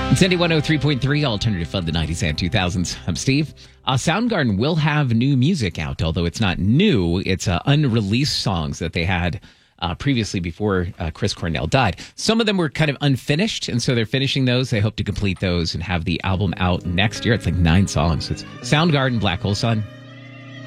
It's Indy 103.3, alternative of the 90s and 2000s. I'm Steve. Soundgarden will have new music out, although it's not new. It's unreleased songs that they had previously before Chris Cornell died. Some of them were kind of unfinished, and so they're finishing those. They hope to complete those and have the album out next year. It's like 9 songs. It's Soundgarden, Black Hole Sun.